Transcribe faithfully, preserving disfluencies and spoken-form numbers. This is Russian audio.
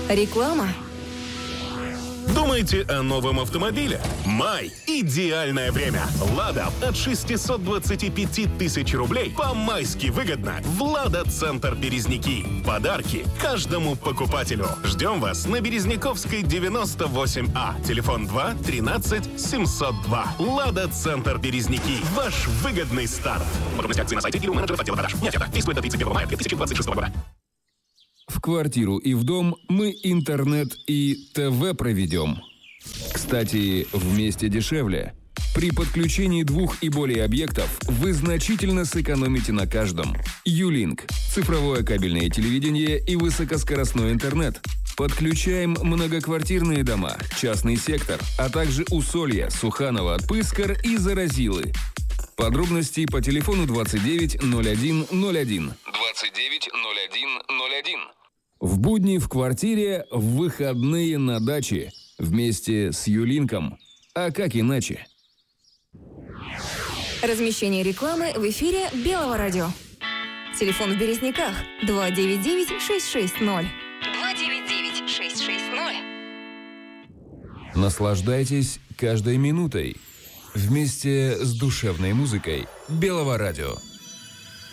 Реклама. Думаете о новом автомобиле? Май – идеальное время. «Лада» от шестьсот двадцать пять тысяч рублей по-майски выгодно в «Лада-центр Березники». Подарки каждому покупателю. Ждем вас на Березняковской девяносто восемь А. Телефон два тринадцать семьсот два. «Лада-центр Березники». Ваш выгодный старт. Подробности акции на сайте и у менеджеров отдела продаж. Не ответа. Действует до тридцать первого мая две тысячи двадцать шестого года. В квартиру и в дом мы интернет и ТВ проведем. Кстати, вместе дешевле. При подключении двух и более объектов вы значительно сэкономите на каждом. Юлинк – цифровое кабельное телевидение и высокоскоростной интернет. Подключаем многоквартирные дома, частный сектор, а также Усолье, Суханово, Пыскар и Заразилы. Подробности по телефону двадцать девять ноль один ноль один. двадцать девять ноль один ноль один. В будни в квартире, в выходные на даче. Вместе с Юлинком. А как иначе? Размещение рекламы в эфире Белого радио. Телефон в Березниках два девять девять шесть шесть ноль. два девять девять шесть шесть ноль. Наслаждайтесь каждой минутой. Вместе с душевной музыкой Белого радио.